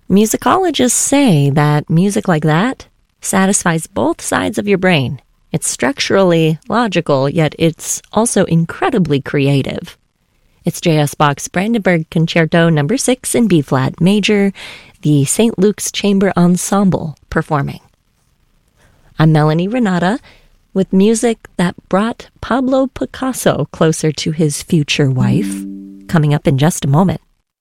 Musicologists say that music like that satisfies both sides of your brain. It's structurally logical, yet it's also incredibly creative. It's J.S. Bach's Brandenburg Concerto No. 6 in B-flat major, the St. Luke's Chamber Ensemble performing. I'm Melanie Renata with music that brought Pablo Picasso closer to his future wife, coming up in just a moment.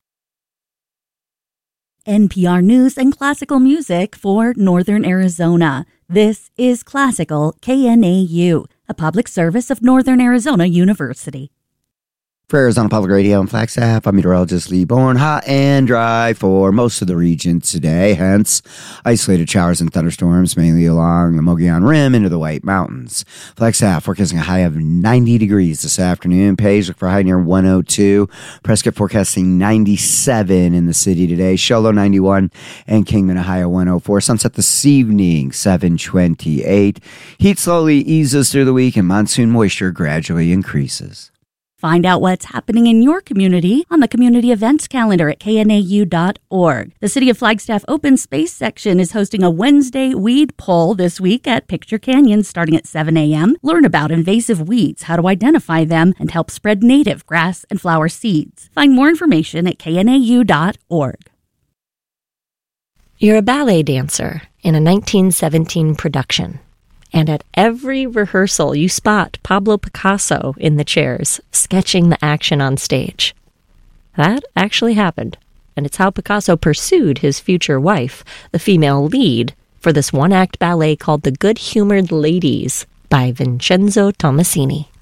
NPR News and classical music for Northern Arizona. This is Classical KNAU, a public service of Northern Arizona University. For Arizona Public Radio and Flagstaff, I'm meteorologist Lee Bourne. Hot and dry for most of the region today, hence isolated showers and thunderstorms mainly along the Mogollon Rim into the White Mountains. Flagstaff forecasting a high of 90 degrees this afternoon. Page look for a high near 102. Prescott forecasting 97 in the city today. Show low 91 and Kingman a high of 104. Sunset this evening 7:28. Heat slowly eases through the week and monsoon moisture gradually increases. Find out what's happening in your community on the community events calendar at knau.org. The City of Flagstaff Open Space section is hosting a Wednesday weed poll this week at Picture Canyon starting at 7 a.m. Learn about invasive weeds, how to identify them, and help spread native grass and flower seeds. Find more information at knau.org. You're a ballet dancer in a 1917 production. And at every rehearsal, you spot Pablo Picasso in the chairs, sketching the action on stage. That actually happened, and it's how Picasso pursued his future wife, the female lead, for this one-act ballet called The Good-Humored Ladies by Vincenzo Tommasini.